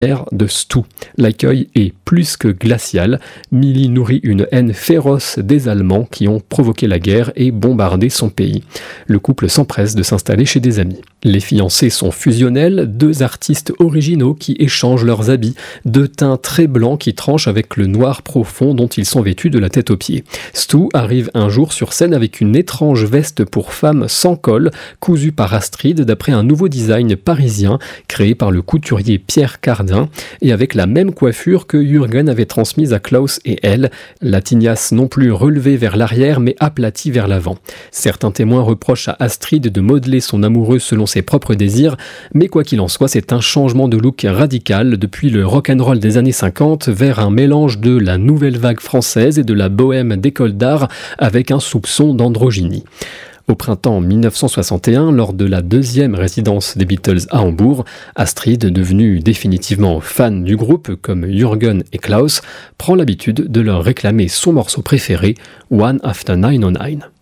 de Stu. L'accueil est plus que glacial. Millie nourrit une haine féroce des Allemands qui ont provoqué la guerre et bombardé son pays. Le couple s'empresse de s'installer chez des amis. Les fiancés sont fusionnels, deux artistes originaux qui échangent leurs habits, deux teints très blancs qui tranchent avec le noir profond dont ils sont vêtus de la tête aux pieds. Stu arrive un jour sur scène avec une étrange veste pour femme sans col, cousue par Astrid d'après un nouveau design parisien créé par le couturier Pierre Cardin et avec la même coiffure que Jürgen avait transmise à Klaus et elle, la tignasse non plus relevée vers l'arrière mais aplatie vers l'avant. Certains témoins reprochent à Astrid de modeler son amoureux selon ses propres désirs, mais quoi qu'il en soit, c'est un changement de look radical depuis le rock'n'roll des années 50 vers un mélange de la nouvelle vague française et de la bohème d'école d'art avec un soupçon d'androgynie. Au printemps 1961, lors de la deuxième résidence des Beatles à Hambourg, Astrid, devenue définitivement fan du groupe comme Jürgen et Klaus, prend l'habitude de leur réclamer son morceau préféré, One After 909.